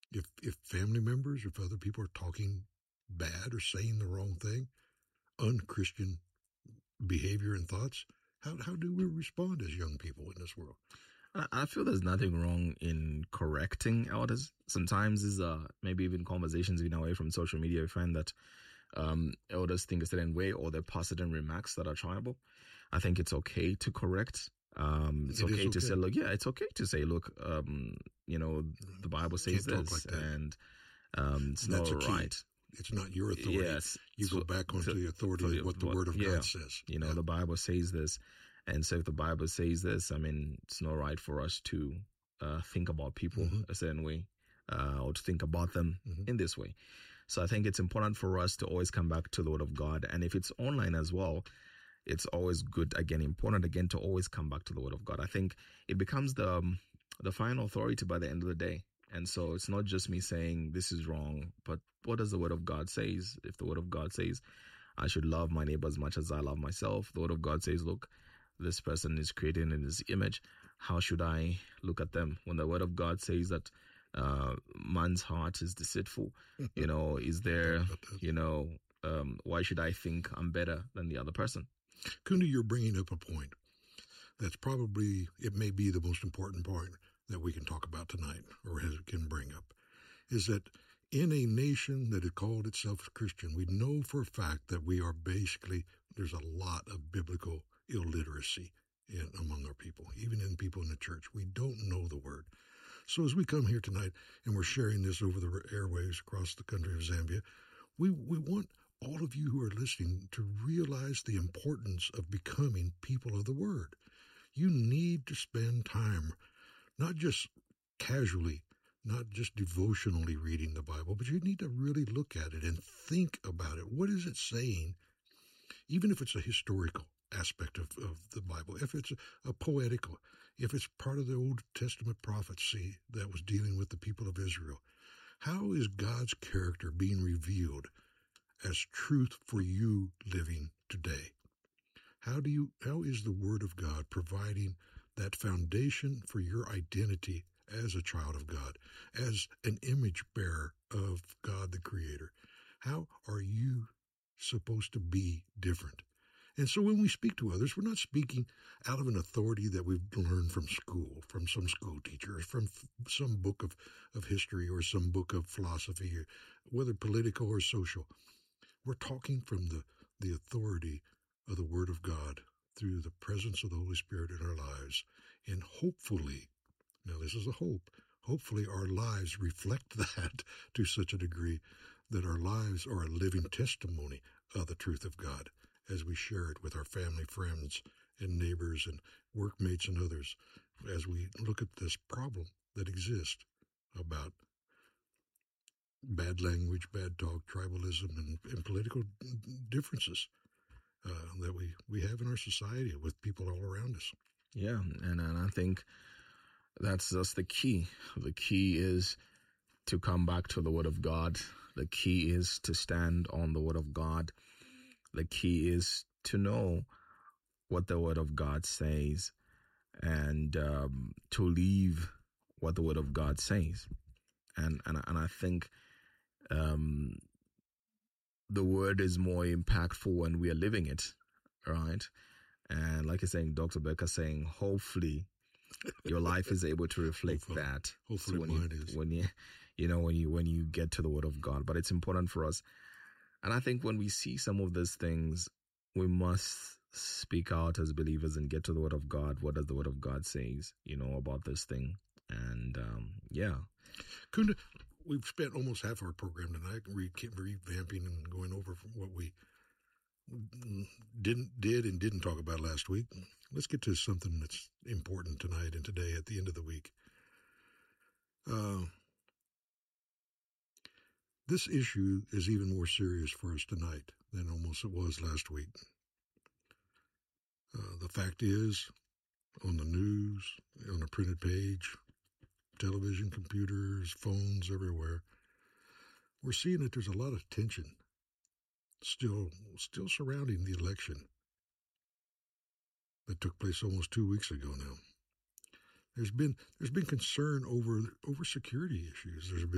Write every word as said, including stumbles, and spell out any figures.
If if family members, if other people are talking bad or saying the wrong thing, unchristian behavior and thoughts, how how do we respond as young people in this world? I feel there's nothing wrong in correcting elders. Sometimes is uh maybe even conversations even away from social media, we find that um elders think a certain way or they pass certain remarks that are triable. I think it's okay to correct. Um it's It okay, okay to say, look, yeah, it's okay to say, look, um, you know, the Bible says this like and um it's That's not right. It's not your authority. Yes. You go back onto the authority of what the Word of yeah, God says. You know, yeah. the Bible says this. And so if the Bible says this, I mean, it's not right for us to uh, think about people mm-hmm. a certain way uh, or to think about them mm-hmm. in this way. So I think it's important for us to always come back to the Word of God. And if it's online as well, it's always good, again, important, again, to always come back to the Word of God. I think it becomes the, um, the final authority by the end of the day. And so it's not just me saying this is wrong, but what does the Word of God says? If the Word of God says I should love my neighbor as much as I love myself, the Word of God says, look, this person is created in His image. How should I look at them? When the Word of God says that uh, man's heart is deceitful, you know, is there, you know, um, why should I think I'm better than the other person? Kunda, you're bringing up a point that's probably, it may be the most important point that we can talk about tonight or can bring up, is that in a nation that had called itself Christian, we know for a fact that we are basically, there's a lot of biblical illiteracy in, among our people, even in people in the church. We don't know the Word. So as we come here tonight and we're sharing this over the airwaves across the country of Zambia, we, we want all of you who are listening to realize the importance of becoming people of the Word. You need to spend time, not just casually, not just devotionally reading the Bible, but you need to really look at it and think about it. What is it saying? Even if it's a historical aspect of, of the Bible, if it's a, a poetical, if it's part of the Old Testament prophecy that was dealing with the people of Israel, how is God's character being revealed as truth for you living today? How do you, how is the Word of God providing that foundation for your identity as a child of God, as an image bearer of God the Creator? How are you supposed to be different? And so when we speak to others, we're not speaking out of an authority that we've learned from school, from some school teacher, or from some book of, of history or some book of philosophy, whether political or social. We're talking from the, the authority of the Word of God through the presence of the Holy Spirit in our lives. And hopefully, now this is a hope, hopefully our lives reflect that to such a degree that our lives are a living testimony of the truth of God as we share it with our family, friends, and neighbors and workmates and others as we look at this problem that exists about bad language, bad talk, tribalism, and, and political differences uh, that we, we have in our society with people all around us. Yeah, and, and I think that's just the key. The key is to come back to the Word of God. The key is to stand on the Word of God. The key is to know what the Word of God says and um, to leave what the Word of God says. And and and I think um, the Word is more impactful when we are living it, right? And like you're saying, Doctor Becker saying, hopefully your life is able to reflect hopefully, that. Hopefully so when mine you, is. When you, you know, when you when you get to the Word of God, but it's important for us. And I think when we see some of these things, we must speak out as believers and get to the Word of God. What does the Word of God says, you know, about this thing? And um, yeah. Kunda, we've spent almost half our program tonight re- revamping and going over what we didn't did and didn't talk about last week. Let's get to something that's important tonight and today at the end of the week. Uh, this issue is even more serious for us tonight than almost it was last week. Uh, the fact is, on the news, on a printed page, television, computers, phones, everywhere, we're seeing that there's a lot of tension still still surrounding the election that took place almost two weeks ago now. There's been there's been concern over over security issues. There's been